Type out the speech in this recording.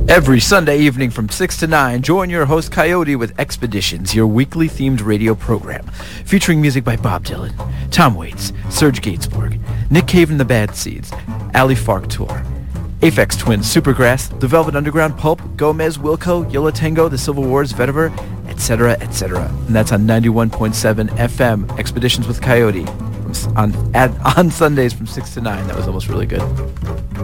Every Sunday evening from 6 to 9, join your host Coyote with Expeditions, your weekly themed radio program, featuring music by Bob Dylan, Tom Waits, Serge Gainsbourg, Nick Cave and the Bad Seeds, Ali Farquhar, Aphex Twins, Supergrass, The Velvet Underground, Pulp, Gomez, Wilco, Yola Tango, The Civil Wars, Vetiver, etc., etc. And that's on 91.7 FM, Expeditions with Coyote, on Sundays from 6 to 9. That was almost really good.